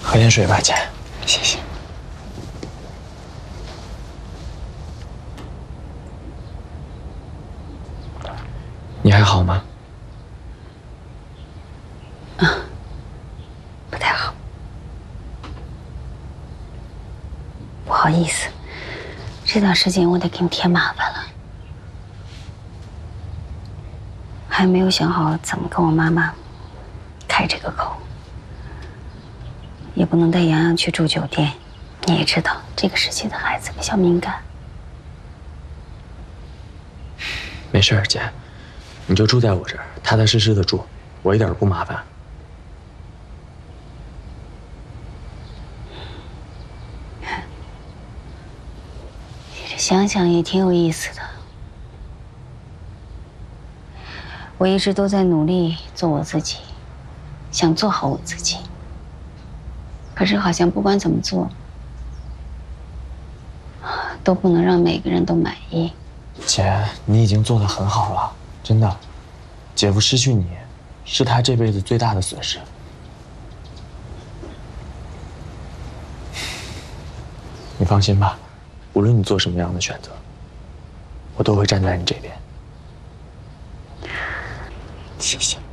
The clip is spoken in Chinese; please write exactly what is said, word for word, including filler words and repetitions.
喝点水吧，姐。 谢谢。 你还好吗？ 啊，不太好。不好意思，这段时间我得给你添麻烦了。还没有想好怎么跟我妈妈开这个口，也不能带洋洋去住酒店。你也知道，这个时期的孩子比较敏感。 没事儿，姐，你就住在我这儿，踏踏实实的住，我一点都不麻烦。 这想想也挺有意思的。我一直都在努力做我自己，想做好我自己。可是好像不管怎么做，都不能让每个人都满意。 姐，你已经做得很好了，真的。姐夫失去你，是他这辈子最大的损失。你放心吧，无论你做什么样的选择，我都会站在你这边。 谢谢。